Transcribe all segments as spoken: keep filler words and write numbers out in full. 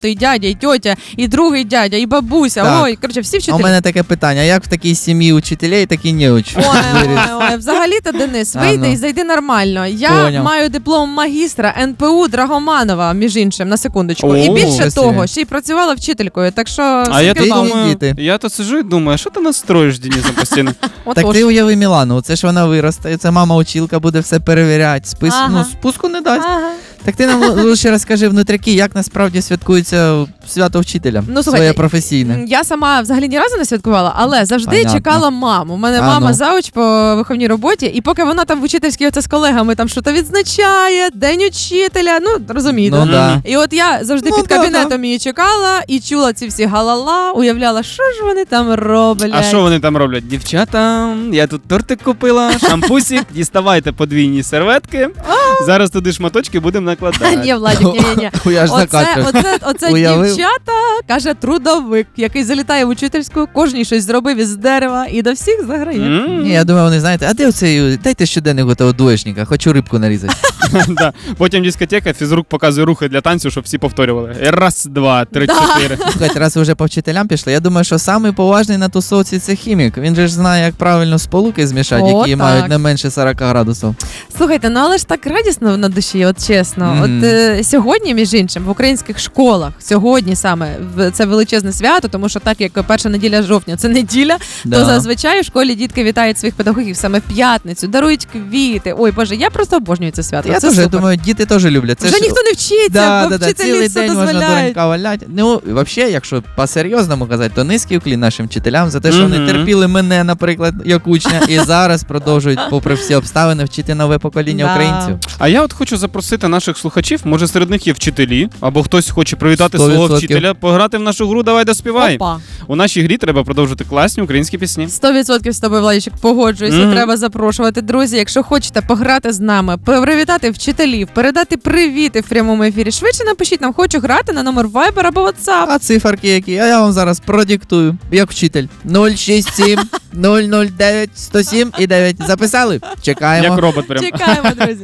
то і дядя, і тьотя, і другий дядя, і бабуся. Так. Ой, коротше, всі вчителі. А у мене таке питання, як в такій сім'ї учителей, так і не учителів? Ой, ой, ой, взагалі-то, Денис, вийди А, ну. і зайди нормально. Я Поняв. маю диплом магістра ен пе у Драгоманова, між іншим, на секундочку. О, і більше красиво. того, ще й працювала вчителькою, так що... А я всім то Ти кайф. думаю, думаю, діти. я то сиджу і думаю, що ти настроїш, Денисом, постійно? Так Отож. ти уяви Мілану, це ж вона виросте, це мама-училка буде все перевіряти, спис... Ага. ну, спуску не дасть. Ага. Так ти нам лише розкажи внутряки, як насправді святкується свято вчителя, Ну, слухайте, своє професійне. Я сама взагалі ні разу не святкувала, але завжди Понятно. чекала маму. У мене А, мама ну. завуч по виховній роботі, і поки вона там в учительській оце з колегами там щось відзначає, день учителя, ну розумієте. Ну да. І от я завжди Ну, під да, кабінетом її чекала і чула ці всі галала, уявляла, що ж вони там роблять. А що вони там роблять? Дівчата, я тут тортик купила, шампусик, діставайте подвійні серветки. Зараз туди шматочки будемо накладати. Ні, Владик, ні, ні, ні. Ой, аж Оце, закачує. оце, оце Уявив? дівчата, каже, трудовик, який залітає в учительську, кожній щось зробив із дерева і до всіх заграє. М. Ні, я думаю, вони, знаєте, а де оцей, дайте щоденник у того дуешника, хочу рибку нарізати. Да. Потім дискотека, фізрук показує рухи для танцю, щоб всі повторювали. Раз, два, три, Да. чотири. Слухайте, раз ви вже по вчителям пішли, я думаю, що самий поважний на тусовці це хімік. Він же ж знає, як правильно сполуки змішати, О, які так. мають не менше сорок градусів. Слухайте, ну але ж так радісно на душі, от чесно. Мгм. От е, сьогодні, між іншим, в українських школах, сьогодні саме в- це величезне свято, тому що так як перша неділя жовтня це неділя, Да. то зазвичай в школі дітки вітають своїх педагогів саме в п'ятницю, дарують квіти. Ой, Боже, я просто обожнюю це свято. Я це теж супер. думаю, діти теж люблять. Це Вже ж- ніхто не вчиться, Да, бо да, да, вчителі цілий це день можна дозволяють. дуренька валяти. Ну, взагалі, якщо по-серйозному казати, то низький уклін нашим вчителям за те, що Мгм. вони терпіли мене, наприклад, як учня, і зараз продовжують, попри всі обставини, вчити нове покоління Да. українців. А я от хочу запросити наших слухачів, може серед них є вчителі, або хтось хоче привітати сто свого відсотків. вчителя, пограти в нашу гру «Давай доспівай». Опа. У нашій грі треба продовжити класні українські пісні. Сто відсотків з тобою, Владичок, погоджуюся. Мгм. Треба запрошувати. Друзі, якщо хочете пограти з нами, привітати вчителів, передати привіти в прямому ефірі, швидше напишіть нам, хочу грати на номер Viber або WhatsApp. А циферки які? А я вам зараз продиктую, як вчитель. нуль шість сім нуль нуль дев'ять сто сім і дев'ять. Записали? Чекаємо. Як робот прям. Чекаємо, друзі.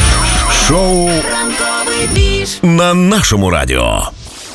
Шоу на нашому радіо.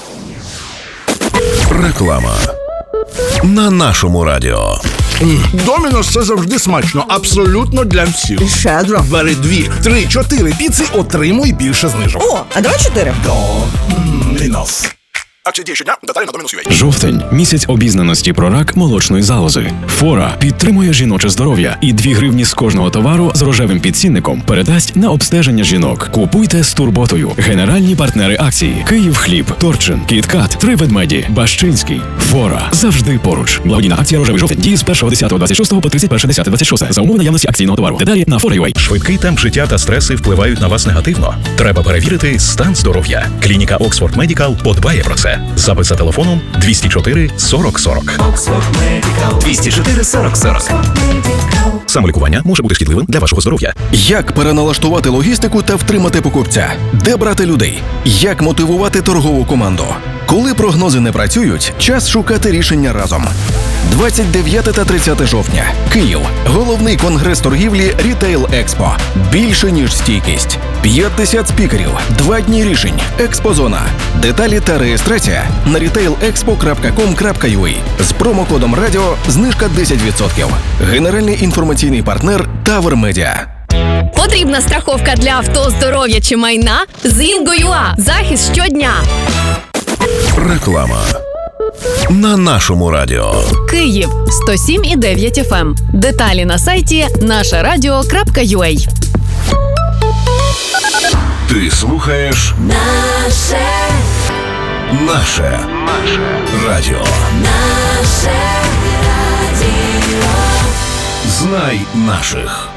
Реклама на нашому радіо. Домінос – це завжди смачно, абсолютно для всіх. Щедро. Бери дві, три, чотири піци, отримуй більше знижок. О, а давай чотири. Домінос. Акція діє щодня, деталі на Домінос.ua. Жовтень – місяць обізнаності про рак молочної залози. Фора підтримує жіноче здоров'я і дві гривні з кожного товару з рожевим підцінником передасть на обстеження жінок. Купуйте з турботою. Генеральні партнери акції: Київхліб, Торчин, Кіткат, Три ведмеді, Бащинський. Фора завжди поруч. Благодійна акція «Рожевий жовтень» діє з першого десятого двадцять шостого по тридцять перше десяте двадцять шосте за умови наявності акційного товару. Деталі на фора крапка ю а. Швидкий темп життя та стреси впливають на вас негативно. Треба перевірити стан здоров'я. Клініка Oxford Medical подбає про це. Запис за телефоном двісті чотири сорок сорок. двісті чотири сорок сорок. Самолікування може бути шкідливим для вашого здоров'я. Як переналаштувати логістику та втримати покупця? Де брати людей? Як мотивувати торгову команду? Коли прогнози не працюють, час шукати рішення разом. двадцять дев'яте та тридцяте жовтня. Київ. Головний конгрес торгівлі Retail Expo. Більше, ніж стійкість. п'ятдесят спікерів. Два дні рішень. Експозона. Деталі та реєстрація на рітейл експо крапка ком крапка ю а. З промокодом радіо знижка десять відсотків. Генеральний інформаційний партнер Тавер Медіа. Потрібна страховка для авто, здоров'я чи майна? З Інго.ua. Захист щодня. Реклама на нашому радіо. Київ. сто сім і дев'ять еф ем. Деталі на сайті наше радіо крапка ю а. Ти слухаєш Наше наше радіо. Наше радіо. Знай наших.